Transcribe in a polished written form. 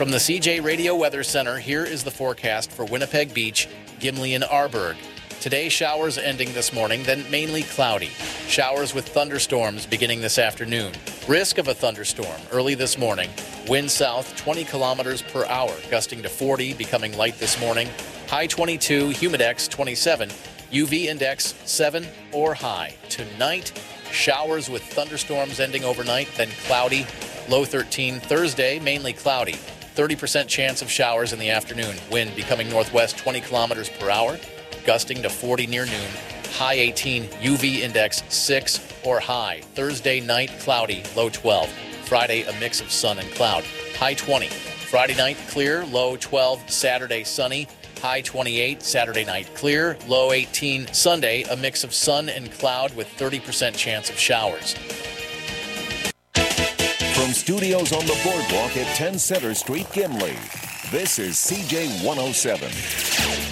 From the CJ Radio Weather Center, here is the forecast for Winnipeg Beach, Gimli, and Arborg. Today, showers ending this morning, then mainly cloudy. Showers with thunderstorms beginning this afternoon. Risk of a thunderstorm early this morning. Wind south 20 kilometers per hour, gusting to 40, becoming light this morning. High 22, humidex 27, UV index 7 or high. Tonight, showers with thunderstorms ending overnight, then cloudy. Low 13. Thursday, mainly cloudy. 30% chance of showers in the afternoon. Wind becoming northwest 20 kilometers per hour, gusting to 40 near noon. High 18, UV index 6 or high. Thursday night, cloudy, low 12. Friday, a mix of sun and cloud. High 20. Friday night, clear, low 12. Saturday, sunny. High 28. Saturday night, clear, low 18. Sunday, a mix of sun and cloud with 30% chance of showers. From studios on the boardwalk at 10 Center Street, Gimli, this is CJ 107.